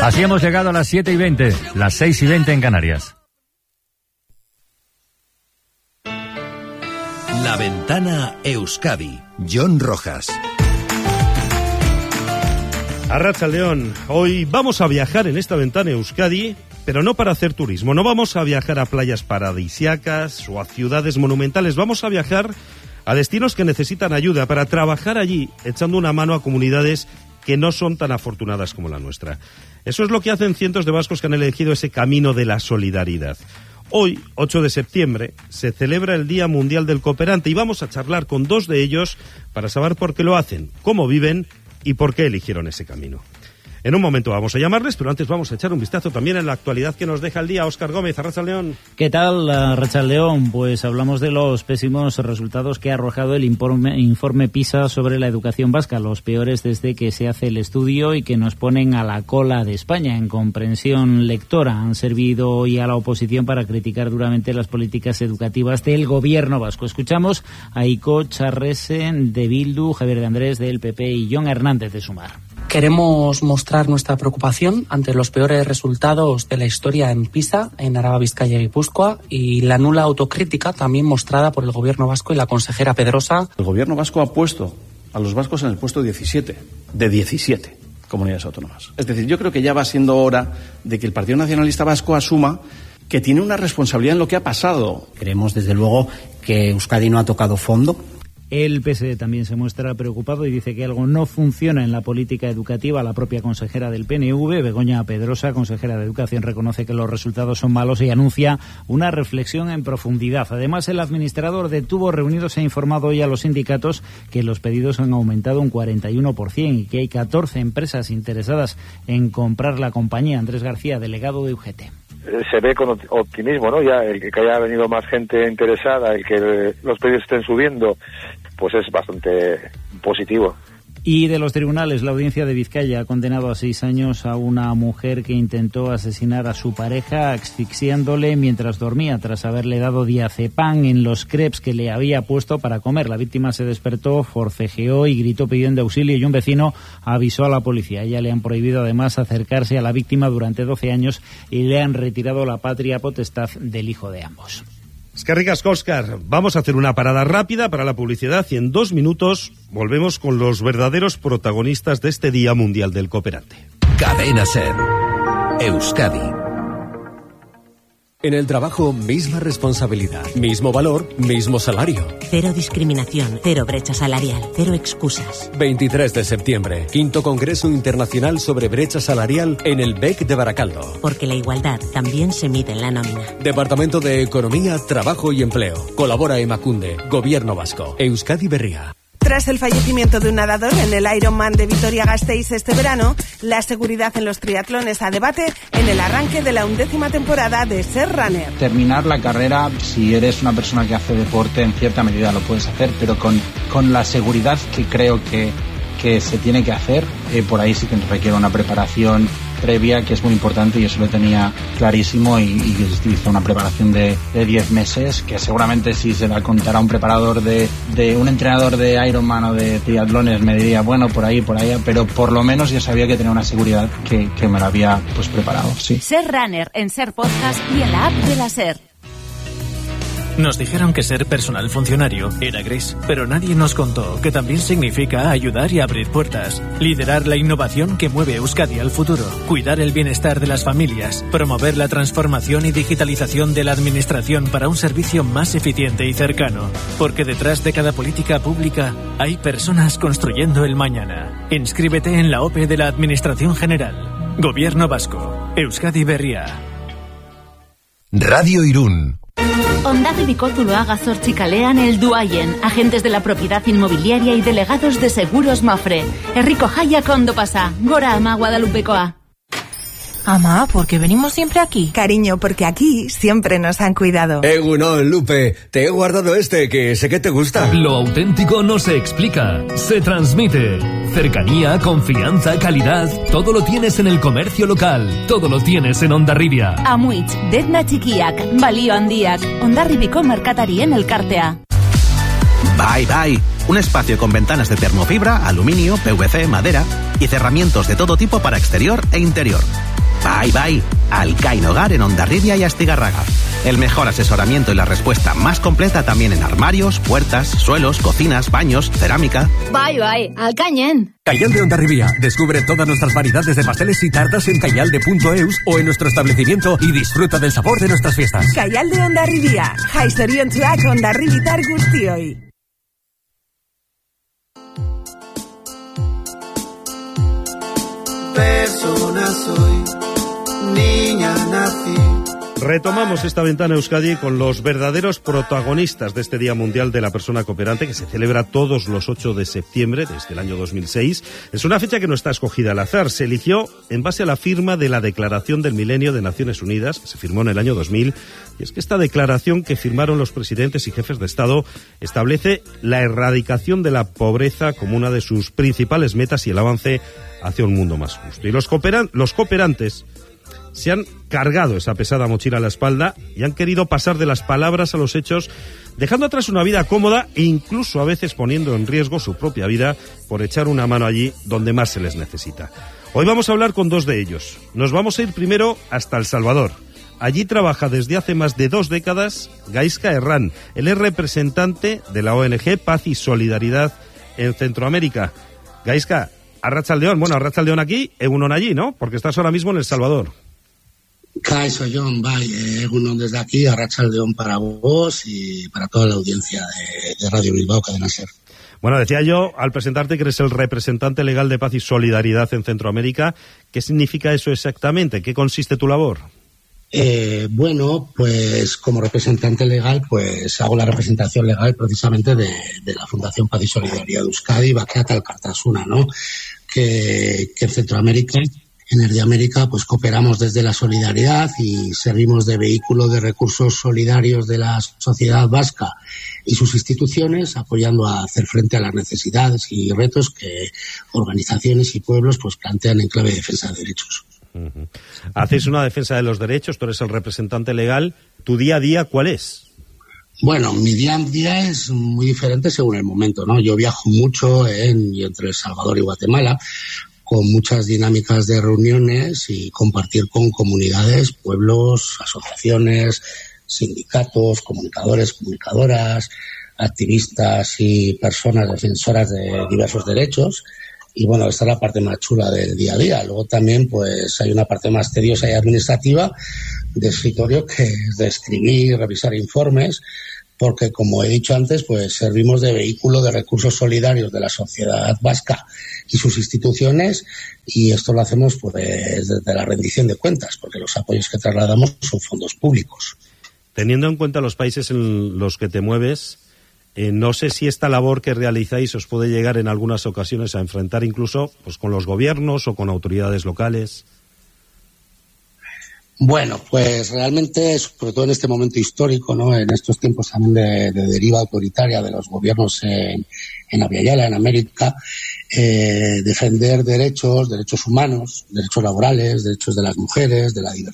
Así hemos llegado a las 7:20, las 6:20 en Canarias. La Ventana Euskadi. Jon Rojas. Arratsaldeon, hoy vamos a viajar en esta Ventana Euskadi, pero no para hacer turismo, no vamos a viajar a playas paradisíacas o a ciudades monumentales, vamos a viajar a destinos que necesitan ayuda para trabajar allí, echando una mano a comunidades que no son tan afortunadas como la nuestra. Eso es lo que hacen cientos de vascos que han elegido ese camino de la solidaridad. Hoy, 8 de septiembre, se celebra el Día Mundial del Cooperante y vamos a charlar con dos de ellos para saber por qué lo hacen, cómo viven y por qué eligieron ese camino. En un momento vamos a llamarles, pero antes vamos a echar un vistazo también en la actualidad que nos deja el día. Óscar Gómez, Arratsaldeon. ¿Qué tal, Arratsaldeon? Pues hablamos de los pésimos resultados que ha arrojado el informe PISA sobre la educación vasca, los peores desde que se hace el estudio y que nos ponen a la cola de España en comprensión lectora. Han servido hoy a la oposición para criticar duramente las políticas educativas del gobierno vasco. Escuchamos a Iko Charresen de Bildu, Javier de Andrés del PP y Jon Hernández de Sumar. Queremos mostrar nuestra preocupación ante los peores resultados de la historia en PISA, en Araba, Vizcaya y Guipúzcoa, y la nula autocrítica también mostrada por el gobierno vasco y la consejera Pedrosa. El gobierno vasco ha puesto a los vascos en el puesto 17 de 17 comunidades autónomas. Es decir, yo creo que ya va siendo hora de que el Partido Nacionalista Vasco asuma que tiene una responsabilidad en lo que ha pasado. Creemos, desde luego, que Euskadi no ha tocado fondo. El PSD también se muestra preocupado y dice que algo no funciona en la política educativa. La propia consejera del PNV, Begoña Pedrosa, consejera de Educación, reconoce que los resultados son malos y anuncia una reflexión en profundidad. Además, el administrador de Tubos Reunidos ha informado hoy a los sindicatos que los pedidos han aumentado un 41% y que hay 14 empresas interesadas en comprar la compañía. Andrés García, delegado de UGT. Se ve con optimismo, ¿no? Ya el que haya venido más gente interesada, el que los pedidos estén subiendo, pues es bastante positivo. Y de los tribunales, la audiencia de Vizcaya ha condenado a 6 años a una mujer que intentó asesinar a su pareja asfixiándole mientras dormía, tras haberle dado diazepam en los crepes que le había puesto para comer. La víctima se despertó, forcejeó y gritó pidiendo auxilio, y un vecino avisó a la policía. A ella le han prohibido además acercarse a la víctima durante 12 años y le han retirado la patria potestad del hijo de ambos. Eskerrik asko, Óscar. Vamos a hacer una parada rápida para la publicidad y en 2 minutos volvemos con los verdaderos protagonistas de este Día Mundial del Cooperante. Cadena SER. Euskadi. En el trabajo, misma responsabilidad, mismo valor, mismo salario. Cero discriminación, cero brecha salarial, cero excusas. 23 de septiembre, 5º Congreso Internacional sobre Brecha Salarial en el BEC de Baracaldo. Porque la igualdad también se mide en la nómina. Departamento de Economía, Trabajo y Empleo. Colabora Emakunde, Gobierno Vasco, Euskadi Berria. Tras el fallecimiento de un nadador en el Ironman de Vitoria-Gasteiz este verano, la seguridad en los triatlones a debate en el arranque de la 11ª temporada de Ser Runner. Terminar la carrera, si eres una persona que hace deporte, en cierta medida lo puedes hacer, pero con la seguridad que creo que se tiene que hacer, por ahí sí que requiere una preparación previa que es muy importante, y eso lo tenía clarísimo, y hice una preparación de 10 meses que seguramente si se la contara un preparador de un entrenador de Ironman o de triatlones me diría bueno, por ahí, pero por lo menos yo sabía que tenía una seguridad que me la había pues preparado. Sí. Ser Runner en Ser Podcast y en la app de la Ser. Nos dijeron que ser personal funcionario era gris, pero nadie nos contó que también significa ayudar y abrir puertas, liderar la innovación que mueve Euskadi al futuro, cuidar el bienestar de las familias, promover la transformación y digitalización de la administración para un servicio más eficiente y cercano, porque detrás de cada política pública hay personas construyendo el mañana. Inscríbete en la OPE de la Administración General. Gobierno Vasco. Euskadi Berria. Radio Irún. Hondarribiko Zuloaga Zortzi kalean helduaien, agentes de la propiedad inmobiliaria y delegados de Seguros Mafre. Herriko jaiak ondo pasa, gora ama Guadalupekoa. Ama, ¿por qué venimos siempre aquí? Cariño, porque aquí siempre nos han cuidado. Egunon, Lupe, te he guardado que sé que te gusta. Lo auténtico no se explica, se transmite. Cercanía, confianza, calidad, todo lo tienes en el comercio local, todo lo tienes en Hondarribia. Amuitz, Detna Txikiak, Balio Handiak, Hondarribiko merkatarien elkartea. Bye Bye, un espacio con ventanas de termofibra, aluminio, PVC, madera y cerramientos de todo tipo para exterior e interior. Bye bye. Alcain Hogar en Hondarribia y Astigarraga. El mejor asesoramiento y la respuesta más completa también en armarios, puertas, suelos, cocinas, baños, cerámica. Bye bye. Alcañen. Caial de Hondarribia. Descubre todas nuestras variedades de pasteles y tartas en caialde.eus o en nuestro establecimiento y disfruta del sabor de nuestras fiestas. Caial de Hondarribia. Jaizoriontzuak Hondarribitar guztioi. Persona soy, niña nací. Retomamos esta ventana Euskadi con los verdaderos protagonistas de este Día Mundial de la Persona Cooperante, que se celebra todos los 8 de septiembre desde el año 2006. Es una fecha que no está escogida al azar. Se eligió en base a la firma de la Declaración del Milenio de Naciones Unidas, que se firmó en el año 2000. Y es que esta declaración que firmaron los presidentes y jefes de Estado establece la erradicación de la pobreza como una de sus principales metas y el avance hacia un mundo más justo. Y los cooperantes se han cargado esa pesada mochila a la espalda y han querido pasar de las palabras a los hechos, dejando atrás una vida cómoda e incluso a veces poniendo en riesgo su propia vida por echar una mano allí donde más se les necesita. Hoy vamos a hablar con dos de ellos. Nos vamos a ir primero hasta El Salvador. Allí trabaja desde hace más de 2 décadas Gaizka Herrán. Él es representante de la ONG Paz y Solidaridad en Centroamérica. Gaizka, Arratsaldeon. Bueno, Arratsaldeon aquí, Egunon allí, ¿no? Porque estás ahora mismo en El Salvador. Kaixo Jon, Egunon desde aquí, Arratsaldeon para vos y para toda la audiencia de Radio Bilbao, Cadena SER. Bueno, decía yo, al presentarte que eres el representante legal de Paz y Solidaridad en Centroamérica, ¿qué significa eso exactamente? ¿Qué consiste tu labor? Bueno, pues como representante legal, pues hago la representación legal precisamente de la Fundación Paz y Solidaridad de Euskadi, Bakeak Elkartasuna, ¿no? Que en Centroamérica, en Erdiamérica, pues cooperamos desde la solidaridad y servimos de vehículo de recursos solidarios de la sociedad vasca y sus instituciones, apoyando a hacer frente a las necesidades y retos que organizaciones y pueblos pues plantean en clave de defensa de derechos. Uh-huh. Hacéis una defensa de los derechos, tú eres el representante legal. ¿Tu día a día cuál es? Bueno, mi día a día es muy diferente según el momento, ¿no? Yo viajo mucho entre El Salvador y Guatemala, con muchas dinámicas de reuniones y compartir con comunidades, pueblos, asociaciones, sindicatos, comunicadores, comunicadoras, activistas y personas defensoras de diversos derechos. Y bueno, esta es la parte más chula del día a día. Luego también pues hay una parte más tediosa y administrativa de escritorio, que es de escribir, revisar informes, porque como he dicho antes, pues servimos de vehículo de recursos solidarios de la sociedad vasca y sus instituciones, y esto lo hacemos pues desde la rendición de cuentas, porque los apoyos que trasladamos son fondos públicos. Teniendo en cuenta los países en los que te mueves, no sé si esta labor que realizáis os puede llegar en algunas ocasiones a enfrentar incluso pues con los gobiernos o con autoridades locales. Bueno, pues realmente, sobre todo en este momento histórico, ¿no? En estos tiempos también de deriva autoritaria de los gobiernos en Aviala, en América, defender derechos humanos, derechos laborales, derechos de las mujeres, de la diversidad